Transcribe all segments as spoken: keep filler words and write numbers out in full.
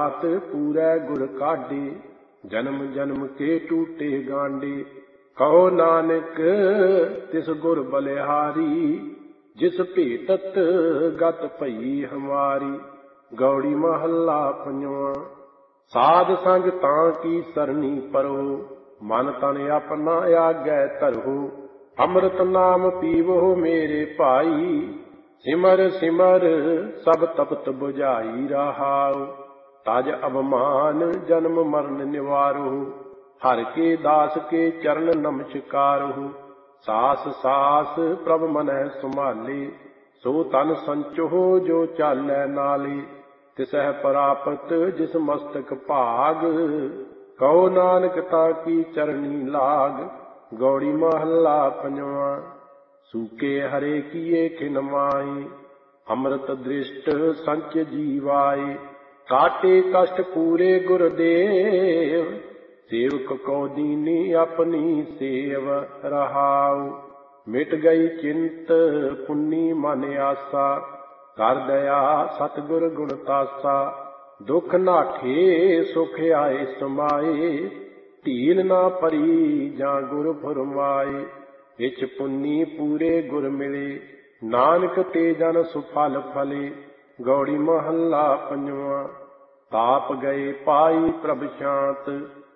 जात पूरै गुर काढे, जन्म जन्म के टूटे गांडे। कहो नानक तिस गुर बलिहारी, जिस भेटत गत भई हमारी। गौड़ी महला पंजवां। साध संग तां की सरनी परो, मन तन अपना आगै धरो। अमृत नाम पीवो मेरे भाई, सिमर सिमर सब तपत बुझाई रहाओ। तज अवमान जन्म मरण निवारो, हर के दास के चरण नमस्कारो। सास सास प्रभ मनह संभाले, सो तन संचो जो चालै नाले। तिसह प्रापत जिस मस्तक भाग, कहो नानक ताकी चरनी लाग। गौड़ी महला पंजवां। सूके हरे किए खिन माए, अमृत दृष्ट संच जीवाए। काटे कष्ट पूरे गुरुदेव, सेवक को दीनी अपनी सेव रहाओ। मिट गई चिंत पुन्नी मन आसा, कर दया सतगुर गुण तासा। दुख नाठे सुख आए समाए, ढील ना परी जां गुर फुरमाए। विच पुन्नी पूरे गुर मिले, नानक ते जन सुफल फले। गौड़ी महला पंजवां। ताप गए पाई प्रभ शांत,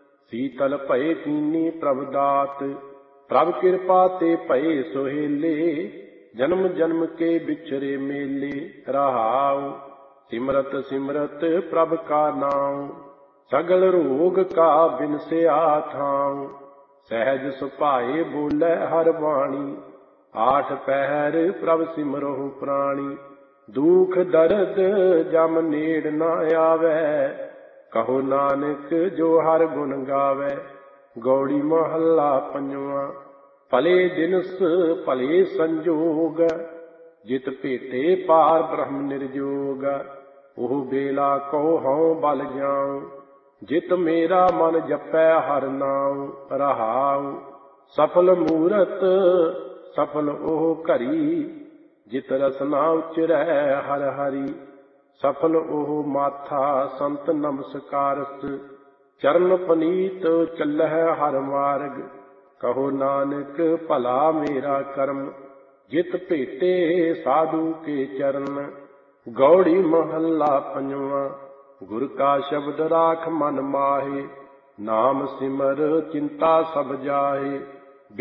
शीतल भये कीनी प्रभ दात। प्रभ कृपा ते भये सोहेले, जन्म जन्म के बिछरे मेले रहाओ। सिमरत सिमरत प्रभ का नाम, सगल रोग का बिनस्या ठाऊं। सहज सुभाए बोले हर वाणी, आठ पहर प्रभ सिमरहु प्राणी। दुख दर्द जम नेड़ न आवे, कहो नानक जो हर गुण गावे। गौड़ी महला पंजवां। भले दिनस भले संजोग, जित भेटे पार ब्रह्म निर्जोग। ओह बेला कहो हऊँ बल जाऊं, जित मेरा मन जपै हर नाम रहाऊ। सफल मूरत सफल ओह घरी, जित रसना उचरै हर हरि। सफल ओह माथा संत नमस्कारस, चरण पनीत चलह हर मार्ग। कहो नानक भला मेरा कर्म, जित भेटे साधु के चरण। गौड़ी महला पंजवां। गुर का शब्द राख मन माहे, नाम सिमर चिंता सब जाहे।